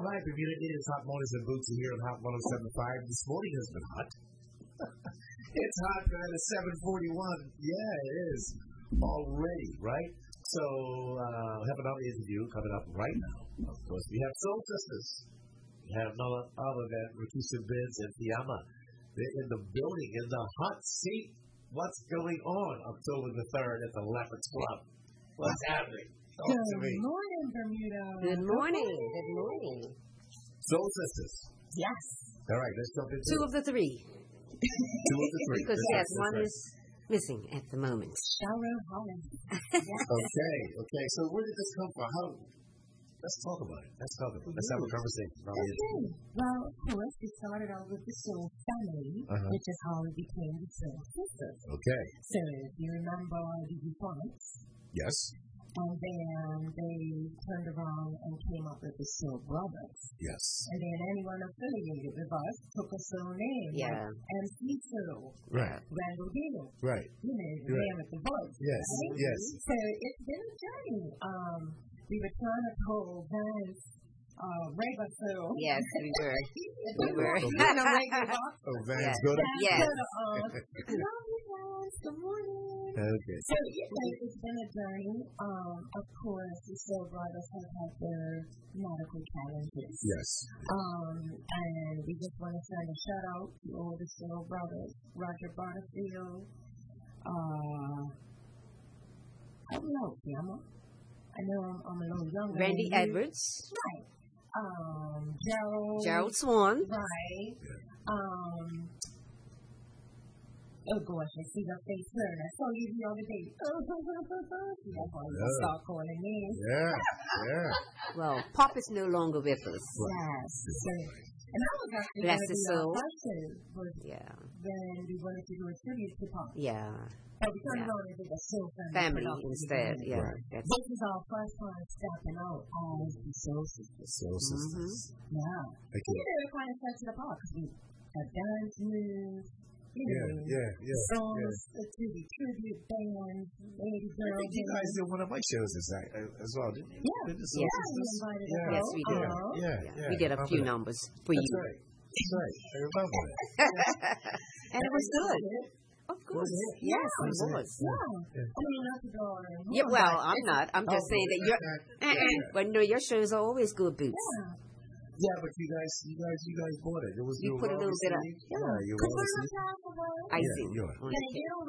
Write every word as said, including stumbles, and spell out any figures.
right, Bermuda, it is Hot Mornings and Boots here on Hot one oh seven point five. This morning has been hot. It's hot, man. It's seven forty-one. Yeah, it is already, right? So, uh, we have another interview coming up right now. Of course, we have Soul Sisters. We have none other than Rakisha Benz and Fiamma. They're in the building, in the hot seat. What's going on October the third at the Leopards Club? What's happening? Talk Good to me. morning, Bermuda. Good morning. Good morning. Soul Sisters. Yes. All right, let's jump into Two it. of the three. Two of the three. Because, That's yes, right, one that's is missing at the moment. Cheryl Holland. right. Okay, okay. So where did this come from? How? Let's talk about it. Let's talk about it. Let's have a conversation. about it. Okay. Well, of course, we started out with the Soul Family, Uh-huh. which is how we became the Soul Sisters. Okay. So, if you remember the Euphonics, Yes. and then they turned around and came up with the Soul Brothers. Yes. And then anyone affiliated with us took a soul name. Yeah. M C Soul. Right. Randall Deal. Right. You know, the Right. man with the voice. Yes. Right? Yes. So it's been a journey. Um, we were trying to call Vance uh, Rega Soul. Yes, we were. We were. Kind of regular box. Oh, Vance, Yes. go to. Yes. Uh, love you guys. Good morning. Okay. So, you know, it's been a journey. Um, of course, the Soul Brothers have had their medical challenges. Yes. Um, and we just want to send a shout out to all the Soul Brothers, Roger Butterfield, uh, I don't know, Fiamma. I know I'm, I'm a little younger. Randy than you. Edwards. Right. Um, Gerald. Gerald Swan. Right. Um, oh gosh, I see her face there. I saw you the other day. See, that's why you Yeah. start calling me. Yeah. Yeah. Well, Pop is no longer with us. Yes. So, and I was actually Bless going to his be our soul. question, but Yeah. then we wanted to do a tribute to Pop. Yeah. So we turned Yeah. around and did a soul family, Family production instead. together. Yeah. Right. That's, This is our first time stepping out as the Soul Sisters. Soul Sisters. Yeah. Okay. You know, it kind of sets it apart because we have dance moves, you Yeah. know, Yeah. Yeah. songs to the tribute bands, lady I girl think you guys bands. did one of my shows as, as well, didn't you? Yeah. Did the Soul Yeah, we Sisters? invited Yeah. us Yes, out. we did. Uh-huh. Yeah. yeah. Yeah. We did a Remember few that. numbers for That's you. right. That's right. I remember that. And it was good. Of course. it? Yes, Was it it? was. Yeah. I mean, not to go on and Yeah, on, well, but I'm not. I'm just Oh, saying that you're. yeah. Uh-uh. But no, your shows are always good, Boots. Yeah. Yeah, but you guys, you guys, you guys bought it. It was You you put a well little bit of- received. yeah. Yeah, you Because well we're received. not talking about Icing Yeah, you are. on Yeah, the you cake. don't